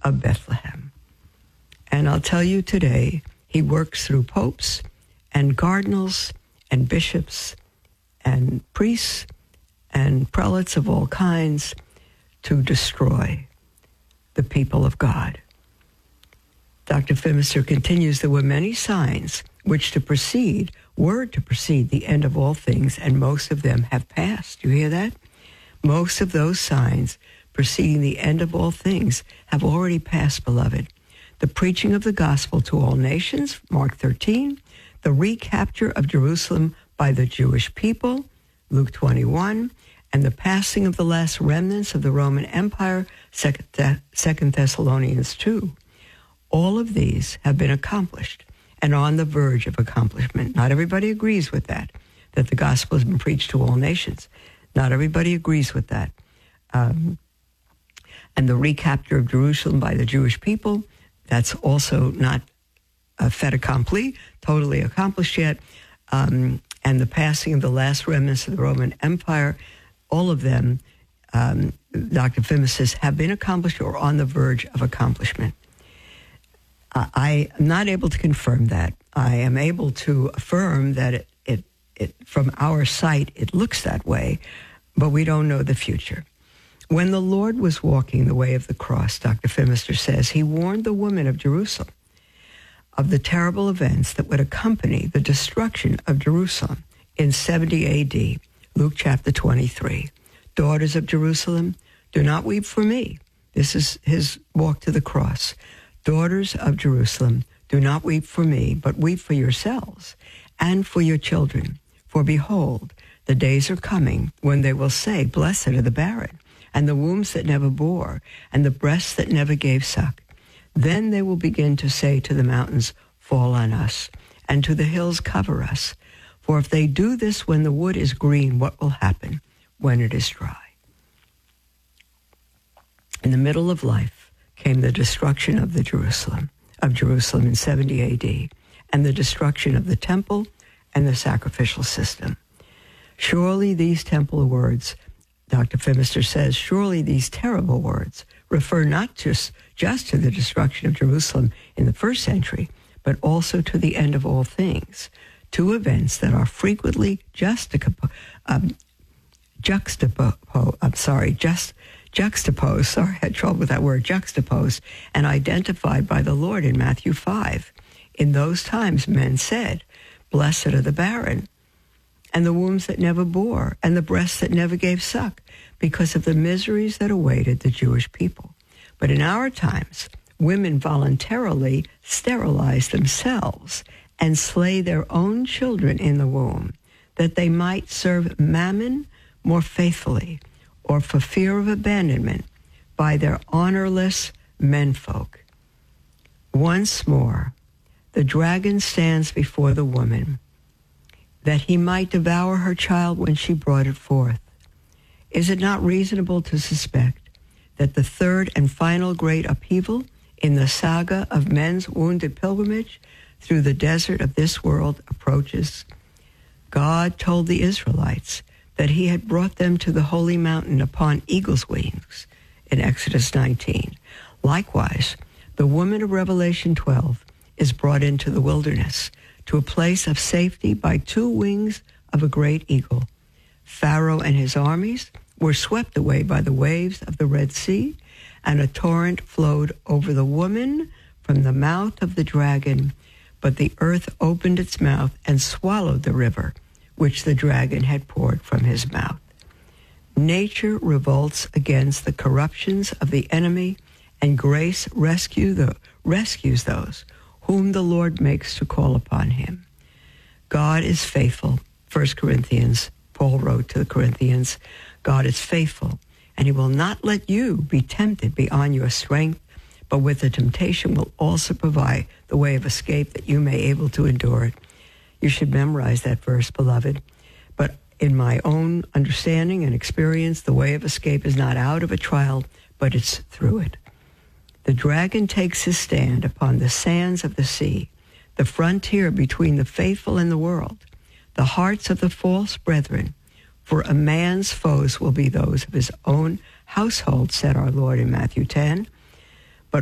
of Bethlehem. And I'll tell you today, he works through popes and cardinals and bishops and priests and prelates of all kinds to destroy the people of God. Dr. Phimister continues, there were many signs which were to precede the end of all things, and most of them have passed. You hear that? Most of those signs preceding the end of all things have already passed, beloved. The preaching of the gospel to all nations, Mark 13, the recapture of Jerusalem by the Jewish people, Luke 21, and the passing of the last remnants of the Roman Empire, 2 Thessalonians 2. All of these have been accomplished and on the verge of accomplishment. Not everybody agrees with that the gospel has been preached to all nations. Not everybody agrees with that. And the recapture of Jerusalem by the Jewish people, that's also not a fait accompli, totally accomplished yet. And the passing of the last remnants of the Roman Empire, all of them, Dr. Phimister says, have been accomplished or on the verge of accomplishment. I am not able to confirm that. I am able to affirm that it from our sight, it looks that way, but we don't know the future. When the Lord was walking the way of the cross, Dr. Phimister says, he warned the women of Jerusalem of the terrible events that would accompany the destruction of Jerusalem in 70 A.D., Luke chapter 23. Daughters of Jerusalem, do not weep for me. This is his walk to the cross. Daughters of Jerusalem, do not weep for me, but weep for yourselves and for your children. For behold, the days are coming when they will say, blessed are the barren, and the wombs that never bore, and the breasts that never gave suck. Then they will begin to say to the mountains, fall on us, and to the hills, cover us. For if they do this when the wood is green, what will happen when it is dry? In the middle of life came the destruction of Jerusalem in 70 A.D., and the destruction of the temple and the sacrificial system. Surely these temple words, Dr. Phimister says, surely these terrible words refer not just to the destruction of Jerusalem in the first century, but also to the end of all things, two events that are frequently juxtaposed and identified by the Lord in Matthew 5. In those times men said, blessed are the barren, and the wombs that never bore, and the breasts that never gave suck, because of the miseries that awaited the Jewish people. But in our times, women voluntarily sterilize themselves and slay their own children in the womb, that they might serve Mammon more faithfully, or for fear of abandonment by their honorless menfolk. Once more, the dragon stands before the woman, that he might devour her child when she brought it forth. Is it not reasonable to suspect that the third and final great upheaval in the saga of men's wounded pilgrimage through the desert of this world approaches? God told the Israelites that he had brought them to the holy mountain upon eagle's wings in Exodus 19. Likewise, the woman of Revelation 12 is brought into the wilderness, to a place of safety by two wings of a great eagle. Pharaoh and his armies were swept away by the waves of the Red Sea, and a torrent flowed over the woman from the mouth of the dragon, but the earth opened its mouth and swallowed the river, which the dragon had poured from his mouth. Nature revolts against the corruptions of the enemy, and grace rescues those whom the Lord makes to call upon him. God is faithful. 1 Corinthians, Paul wrote to the Corinthians, God is faithful, and he will not let you be tempted beyond your strength, but with the temptation will also provide the way of escape that you may be able to endure it. You should memorize that verse, beloved. But in my own understanding and experience, the way of escape is not out of a trial, but it's through it. The dragon takes his stand upon the sands of the sea, the frontier between the faithful and the world, the hearts of the false brethren. For a man's foes will be those of his own household, said our Lord in Matthew 10.